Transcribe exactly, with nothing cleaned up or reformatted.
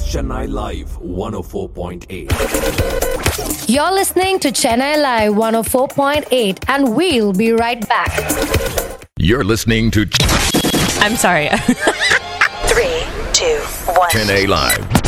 Chennai Live one oh four point eight. You're listening to Chennai Live one oh four point eight, and we'll be right back. You're listening to I'm sorry. Three, two, one. Chennai Live